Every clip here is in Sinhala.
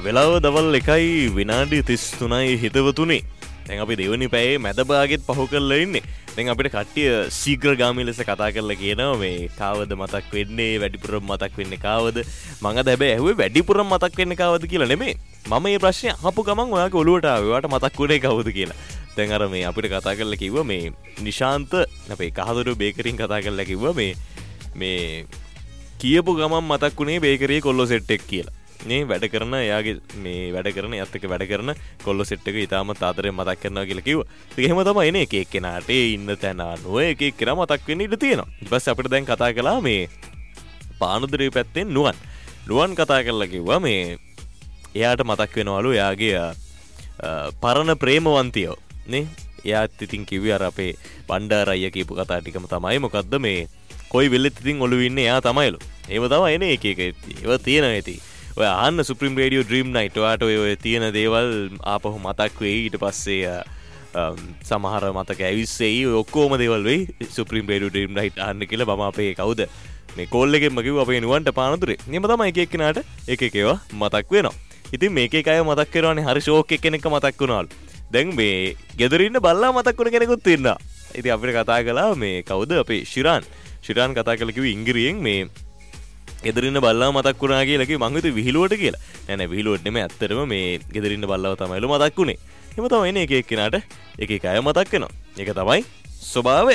වෙලාව දවල් 1:33යි හිතවතුනි. දැන් අපි දෙවනි පැයේ මැද භාගෙත් පහු කරලා ඉන්නේ. දැන් අපිට කට්ටිය ශීඝ්‍රගාමී ලෙස කතා කරලා කියනවා මේ කාවද මතක් වෙන්නේ වැඩිපුරම මතක් වෙන්නේ කාවද? මම අද හැබැයි ඇහුවේ වැඩිපුරම මතක් වෙන්නේ කාවද කියලා නෙමෙයි. මම මේ ප්‍රශ්නේ අහපු ගමන් ඔයාගේ ඔළුවට ආවේ. ඔයාට මතක් වුණේ කවුද කියලා. දැන් අර මේ අපිට කතා කරලා කිව්වා මේ නිශාන්ත අපේ කහදොර බේකරියෙන් කතා කරලා කිව්වා මේ කියපු ගමන් මතක් වුණේ බේකරියේ කොල්ලෝ සෙට් එක කියලා. නේ වැඩ කරන එයාගේ මේ වැඩ කරන යත් එක වැඩ කරන කොල්ලෝ සෙට් එක ඉතාමත් ආදරෙන් මතක් කරනවා කියලා කිව්වා. ඒක එහෙම තමයි එනේ එක එක්කෙනාට ඉන්න තැන අනුව එක එක්කෙනා මතක් වෙන්න ඉඩ තියෙනවා. ඊට පස්සේ අපිට දැන් කතා කළා මේ පානදුරේ පැත්තෙන් නුවන් කතා කරලා කිව්වා මේ එයාට මතක් වෙනවලු එයාගේ පරණ ප්‍රේමවන්තියෝ නේ. එයාත් ඉතින් කිව්වේ අර අපේ බණ්ඩාර අයියා කියපු කතා ටිකම තමයි. මොකද්ද මේ කොයි වෙලෙත් ඉතින් ඔළුවේ ඉන්නේ එයා තමයිලු. ඒව තමයි එනේ එක එක ඒව තියෙනවා ඉතින්. ඔය අහන්න සුප්‍රීම රේඩියෝ ඩ්‍රීම් නයිට් ඔයාට ඔය තියෙන දේවල් ආපහු මතක් වෙයි. ඊට පස්සේ සමහර මතක ඇවිස්සෙයි. ඔය ඔක්කොම දේවල් වෙයි සුප්‍රීම රේඩියෝ ඩ්‍රීම් නයිට් අහන්න කියලා මම අපේ කවුද මේ කෝල් එකෙන්ම කිව්වා අපේ නුවන්ට පානදුරේ. එහෙම තමයි එක එක්කෙනාට එක එක ඒවා මතක් වෙනවා. ඉතින් මේක එක අය මතක් කරනවානේ හරි ෂෝක් එක්කෙනෙක්ව මතක් වුණාලු. දැන් මේ ගෙදර ඉන්න බල්ලා මතක් වුණ කෙනෙකුත් ඉන්නවා. ඉතින් අපිට කතා කළා මේ කවුද අපේ ශිරාන් කතා කරලා කිව්වේ ඉංග්‍රීසියෙන් මේ ගෙදරින්න බල්ලා මතක් වුණා කියලා කිව්වේ. මං හිතුවේ විහිළුවට කියලා. නෑ විහිළුවට නෙමෙයි ඇත්තටම මේ ගෙදරින්න බල්ලව තමයිලු මතක් වුණේ. එහෙම තමයි නේ එක එක්කෙනාට එක එක අය මතක් වෙනවා. ඒක තමයි ස්වභාවය.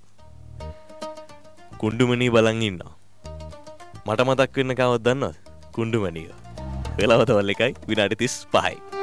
කුණ්ඩුමණී බලන් ඉන්නවා. මට මතක් වෙන්න කවවද දන්නවද? කුණ්ඩුමණීව. වෙලාව තවල් 1:35.